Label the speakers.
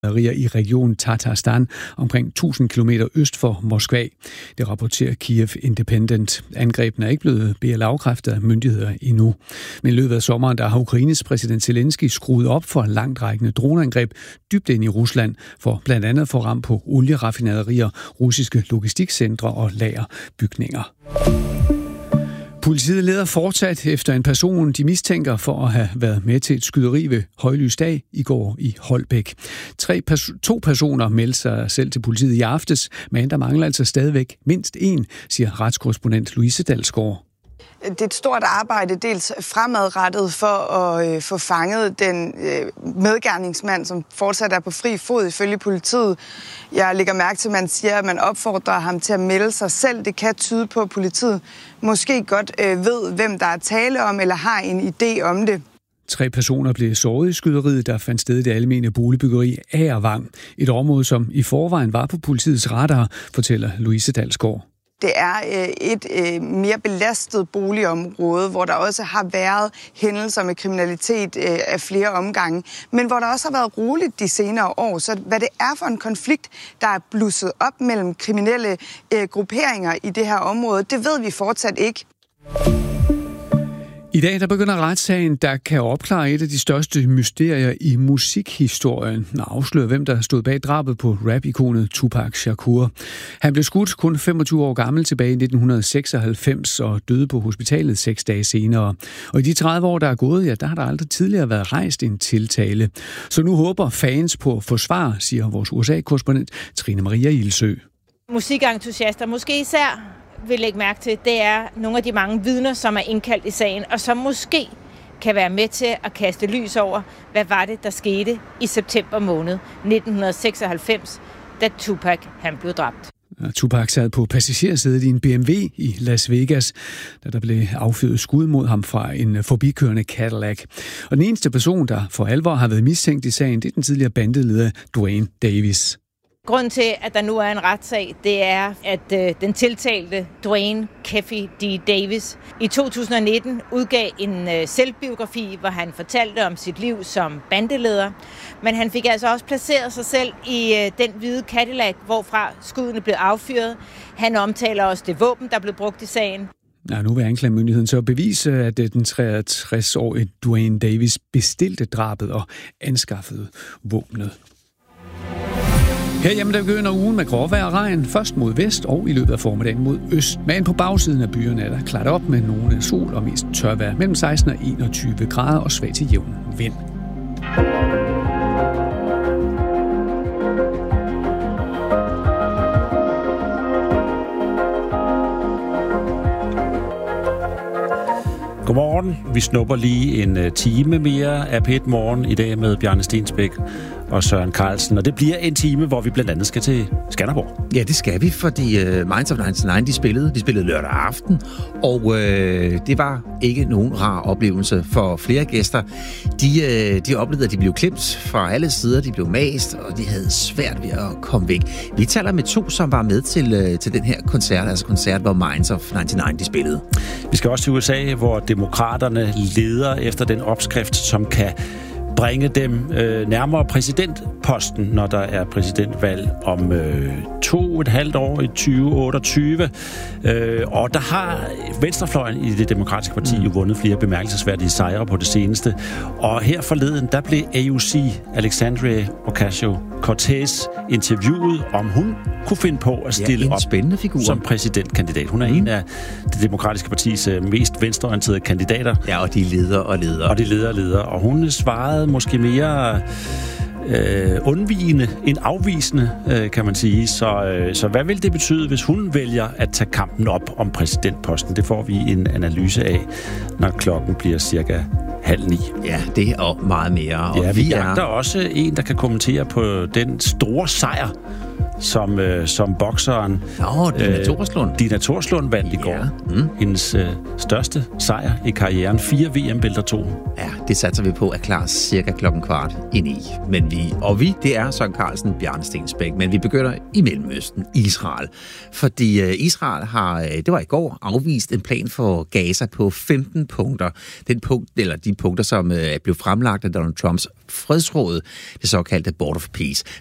Speaker 1: i regionen Tatarstan, omkring 1000 km øst for Moskva. Det rapporterer Kiev Independent. Angrebene er ikke blevet afkræftet af myndigheder endnu. Men i løbet af sommeren, der har Ukraines præsident Zelensky skruet op for langtrækkende droneangreb dybt ind i Rusland, for blandt andet for ramt på olieraffinaderier, russiske logistikcentre og lagerbygninger. Politiet leder fortsat efter en person, de mistænker for at have været med til et skyderi ved højlysdag i går i Holbæk. 2 personer meldte sig selv til politiet i aftes, men der mangler altså stadigvæk mindst en, siger retskorrespondent Louise Dalsgaard.
Speaker 2: Det er et stort arbejde, dels fremadrettet for at få fanget den medgerningsmand, som fortsat er på fri fod ifølge politiet. Jeg lægger mærke til, at man siger, at man opfordrer ham til at melde sig selv. Det kan tyde på, at politiet måske godt ved, hvem der er tale om, eller har en idé om det.
Speaker 1: 3 personer blev såret i skyderiet, der fandt sted i det almene boligbyggeri Agervang. Et område, som i forvejen var på politiets radar, fortæller Louise Dalsgaard.
Speaker 2: Det er et mere belastet boligområde, hvor der også har været hændelser med kriminalitet af flere omgange, men hvor der også har været roligt de senere år. Så hvad det er for en konflikt, der er blusset op mellem kriminelle grupperinger i det her område, det ved vi fortsat ikke.
Speaker 1: I dag der begynder retssagen, der kan opklare et af de største mysterier i musikhistorien og afsløre, hvem der stod bag drabet på rap-ikonet Tupac Shakur. Han blev skudt kun 25 år gammel tilbage i 1996 og døde på hospitalet 6 dage senere. Og i de 30 år, der er gået, ja, der har der aldrig tidligere været rejst en tiltale. Så nu håber fans på at få svar, siger vores USA-korrespondent Trine Maria Ilsø.
Speaker 3: Musikentusiaster, måske især, vil lægge mærke til, det er nogle af de mange vidner, som er indkaldt i sagen, og som måske kan være med til at kaste lys over, hvad var det, der skete i september måned 1996, da Tupac han blev dræbt.
Speaker 1: Tupac sad på passagersædet i en BMW i Las Vegas, da der blev affyret skud mod ham fra en forbikørende Cadillac. Og den eneste person, der for alvor har været mistænkt i sagen, det er den tidligere bandeleder Duane Davis.
Speaker 3: Grunden til, at der nu er en retssag, det er, at den tiltalte Duane Keffe D. Davis i 2019 udgav en selvbiografi, hvor han fortalte om sit liv som bandeleder. Men han fik altså også placeret sig selv i den hvide Cadillac, hvorfra skuddene blev affyret. Han omtaler også det våben, der blev brugt i sagen.
Speaker 1: Ja, nu vil anklagemyndigheden så bevise, at den 63-årige Duane Davis bestilte drabet og anskaffede våbnet. Herhjemme der begynder ugen med gråvejr og regn, først mod vest og i løbet af formiddagen mod øst. Men på bagsiden af byerne er der klart op med nogle sol og mest tørvejr mellem 16 og 21 grader og svag til jævn vind.
Speaker 4: Godmorgen. Vi snupper lige en time mere af P1 Morgen i dag med Bjarne Stensbæk og Søren Carlsen. Og det bliver en time, hvor vi blandt andet skal til Skanderborg.
Speaker 5: Ja, det skal vi, fordi Minds of 99, de spillede lørdag aften, og det var ikke nogen rar oplevelse for flere gæster. De oplevede, at de blev klemt fra alle sider, de blev mast, og de havde svært ved at komme væk. Vi taler med 2, som var med til den her koncert, altså koncert, hvor Minds of 99, de spillede.
Speaker 4: Vi skal også til USA, hvor demokraterne leder efter den opskrift, som kan bringe dem nærmere præsidentposten, når der er præsidentvalg om 2,5 år i 2028. Og der har venstrefløjen i det demokratiske parti jo vundet flere bemærkelsesværdige sejre på det seneste. Og her forleden, der blev AOC, Alexandria Ocasio-Cortez, interviewet, om hun kunne finde på at stille op som præsidentkandidat. Hun er en af det demokratiske partis mest venstreorienterede kandidater.
Speaker 5: Ja, og de leder og leder.
Speaker 4: Og de leder. Og hun svarede måske mere undvigende end afvisende, kan man sige. Så hvad vil det betyde, hvis hun vælger at tage kampen op om præsidentposten? Det får vi en analyse af, når klokken bliver cirka 8:30.
Speaker 5: Ja, det er og meget mere. Og
Speaker 4: ja, vi jagter også en, der kan kommentere på den store sejr, som bokseren
Speaker 5: Dina Thorslund.
Speaker 4: Dina Thorslund vandt i går. Hendes største sejr i karrieren. 4 VM-bælter tog.
Speaker 5: Ja, det satser vi på er klar cirka 8:15 Men det er Søren Carlsen, Bjarne Stensbæk, men vi begynder i Mellemøsten, Israel. Fordi Israel har, det var i går, afvist en plan for Gaza på 15 punkter. De punkter, som blev fremlagt af Donald Trumps fredsråd, det såkaldte Board of Peace.